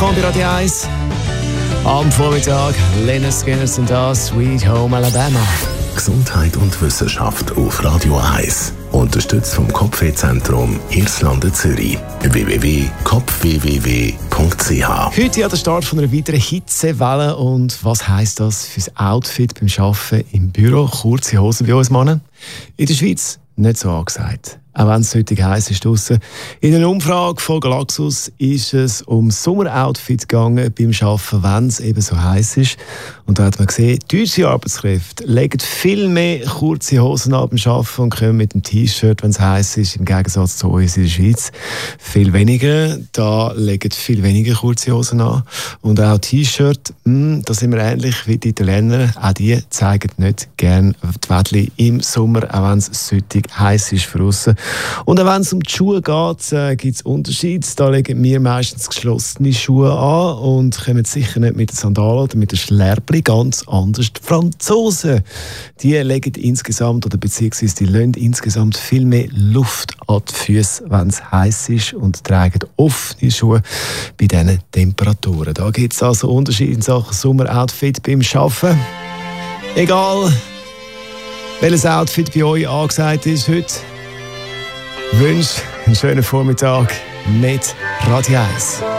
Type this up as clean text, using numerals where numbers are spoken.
willkommen bei Radio 1. Am Vormittag, Lynyrd Skynyrd und das Sweet Home Alabama. Gesundheit und Wissenschaft auf Radio 1. Unterstützt vom Kopfwehzentrum Irlande Zürich. www.kopfwww.ch. Heute ja der Start von einer weiteren Hitzewelle. Und was heisst das fürs Outfit beim Arbeiten im Büro? Kurze Hosen bei uns Männern? In der Schweiz nicht so angesagt. Auch wenn es heute heiß ist draussen. In einer Umfrage von Galaxus ist es um Sommeroutfit gegangen beim Arbeiten, wenn es eben so heiß ist. Und da hat man gesehen, deutsche Arbeitskräfte legen viel mehr kurze Hosen an beim Arbeiten und kommen mit dem T-Shirt, wenn es heiß ist, im Gegensatz zu uns in der Schweiz. Viel weniger. Da legen viel weniger kurze Hosen an. Und auch T-Shirt, da sind wir ähnlich wie die Italiener. Auch die zeigen nicht gerne die Wädchen im Sommer, auch wenn es süttig heiß ist für aussen. Und auch wenn es um die Schuhe geht, gibt es Unterschiede. Da legen wir meistens geschlossene Schuhe an und kommen sicher nicht mit den Sandalen oder mit den Schlärbli, ganz anders die Franzosen. Die legen insgesamt, oder beziehungsweise die lassen insgesamt viel mehr Luft an die Füße, wenn es heiß ist, und tragen offene Schuhe bei diesen Temperaturen. Da gibt es also Unterschiede in Sachen Sommeroutfit beim Arbeiten. Egal, welches Outfit bei euch angesagt ist heute, wünsche einen schönen Vormittag mit Radio 1.